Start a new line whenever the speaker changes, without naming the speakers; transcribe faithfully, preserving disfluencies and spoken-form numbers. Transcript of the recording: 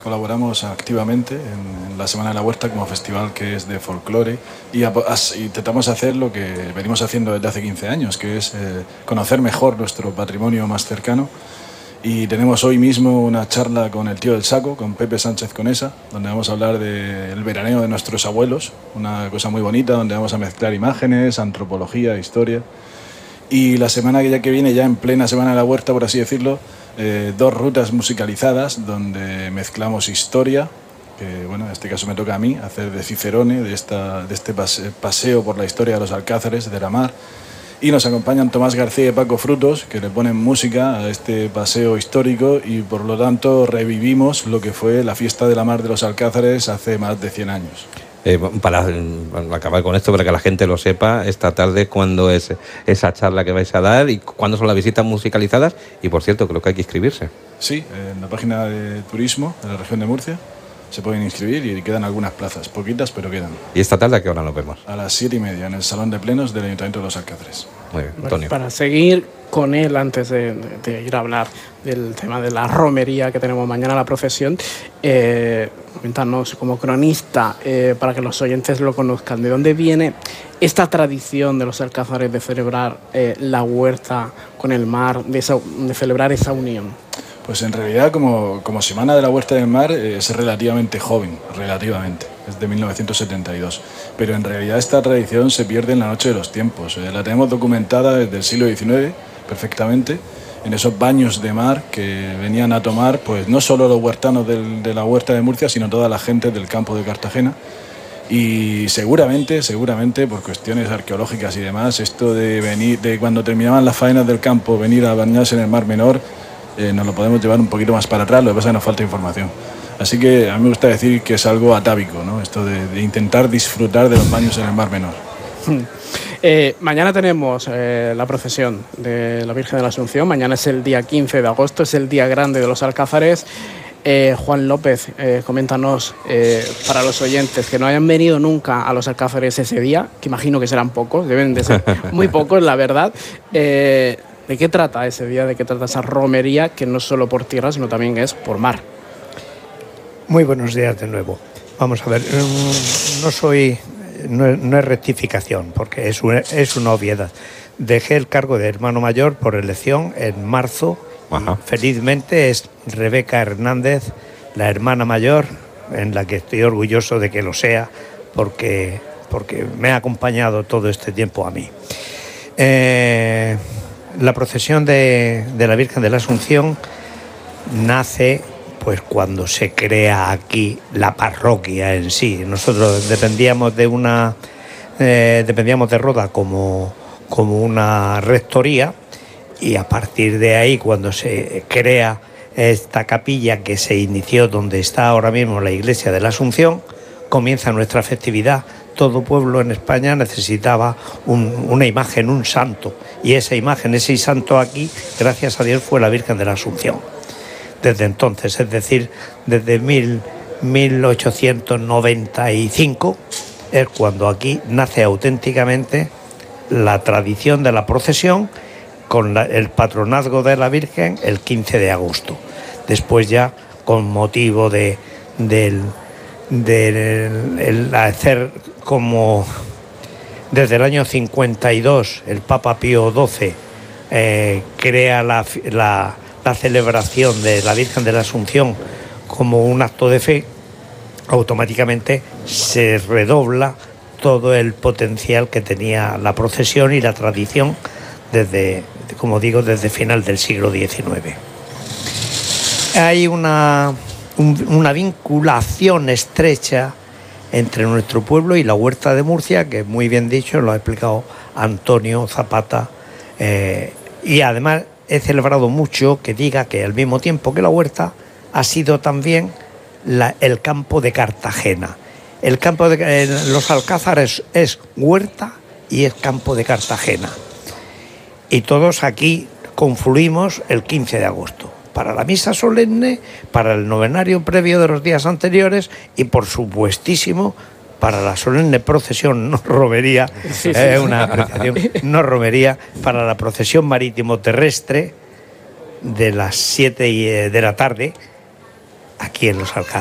Colaboramos activamente en, en la Semana de la Huerta como festival que es de folclore y, a, as, intentamos hacer lo que venimos haciendo desde hace quince años, que es eh, conocer mejor nuestro patrimonio más cercano. Y tenemos hoy mismo una charla con el tío del saco, con Pepe Sánchez Conesa, donde vamos a hablar del veraneo de nuestros abuelos, una cosa muy bonita, donde vamos a mezclar imágenes, antropología, historia. Y la semana que ya que viene, ya en plena Semana de la Huerta, por así decirlo, eh, dos rutas musicalizadas donde mezclamos historia, que bueno, en este caso me toca a mí hacer de Cicerone, de, esta, de este pase, paseo por la historia de los alcázares de la mar. Y nos acompañan Tomás García y Paco Frutos, que le ponen música a este paseo histórico y por lo tanto revivimos lo que fue la fiesta de la mar de los alcázares hace más de cien años.
Eh, para, para acabar con esto, para que la gente lo sepa, esta tarde cuándo es esa charla que vais a dar y cuándo son las visitas musicalizadas, y por cierto creo que hay que inscribirse.
Sí, en la página de turismo de la región de Murcia se pueden inscribir y quedan algunas plazas, poquitas pero quedan.
¿Y esta tarde a qué hora nos vemos?
A las siete y media en el Salón de Plenos del Ayuntamiento de los Alcázares.
Muy bien, Antonio.
Para seguir con él, antes de, de ir a hablar del tema de la romería que tenemos mañana, la procesión, eh, comentarnos como cronista, eh, para que los oyentes lo conozcan, ¿de dónde viene esta tradición de los alcázares de celebrar eh, la huerta con el mar, de, esa, de celebrar esa unión?
Pues en realidad como, como Semana de la Huerta del Mar eh, es relativamente joven, relativamente, es de mil novecientos setenta y dos, pero en realidad esta tradición se pierde en la noche de los tiempos, eh, la tenemos documentada desde el siglo diecinueve perfectamente, en esos baños de mar que venían a tomar pues no solo los huertanos del, de la Huerta de Murcia, sino toda la gente del campo de Cartagena. Y seguramente, seguramente por cuestiones arqueológicas y demás, esto de venir, de cuando terminaban las faenas del campo, venir a bañarse en el Mar Menor, eh, nos lo podemos llevar un poquito más para atrás, lo que pasa es que nos falta información. Así que a mí me gusta decir que es algo atávico, ¿no? Esto de, de intentar disfrutar de los baños en el Mar Menor.
Eh, mañana tenemos eh, la procesión de la Virgen de la Asunción. Mañana es el día quince de agosto, es el día grande de los alcázares. Eh, Juan López, eh, coméntanos, eh, para los oyentes que no hayan venido nunca a los alcázares ese día, que imagino que serán pocos, deben de ser muy pocos, la verdad. Eh, ¿De qué trata ese día? ¿De qué trata esa romería que no solo por tierra, sino también es por mar?
Muy buenos días de nuevo. Vamos a ver, no soy, no, no es rectificación, porque es una, es una obviedad. Dejé el cargo de hermano mayor por elección en marzo. Ajá. Felizmente es Rebeca Hernández, la hermana mayor, en la que estoy orgulloso de que lo sea, porque, porque me ha acompañado todo este tiempo a mí. Eh, la procesión de, de la Virgen de la Asunción nace pues cuando se crea aquí la parroquia en sí. Nosotros dependíamos de una eh, dependíamos de Roda como, como una rectoría, y a partir de ahí, cuando se crea esta capilla que se inició donde está ahora mismo la iglesia de la Asunción, comienza nuestra festividad. Todo pueblo en España necesitaba un, una imagen, un santo, y esa imagen, ese santo aquí, gracias a Dios, fue la Virgen de la Asunción. Desde entonces, es decir, desde mil ochocientos noventa y cinco, es cuando aquí nace auténticamente la tradición de la procesión, con la, el patronazgo de la Virgen el quince de agosto. Después ya, con motivo de, del, del el hacer como desde el año cincuenta y dos, el Papa Pío doce eh, crea la, la, la celebración de la Virgen de la Asunción como un acto de fe, automáticamente se redobla todo el potencial que tenía la procesión y la tradición desde, como digo, desde final del siglo diecinueve. Hay una, un, una vinculación estrecha entre nuestro pueblo y la Huerta de Murcia, que muy bien dicho, lo ha explicado Antonio Zapata, eh, y además he celebrado mucho que diga que al mismo tiempo que la Huerta ha sido también la, el campo de Cartagena. El campo de eh, los Alcázares es Huerta y es campo de Cartagena. Y todos aquí confluimos el quince de agosto para la misa solemne, para el novenario previo de los días anteriores y, por supuestísimo, para la solemne procesión, no romería, sí, sí, eh, una apreciación, no romería, para la procesión marítimo terrestre de las siete de la tarde aquí en Los Alcázares.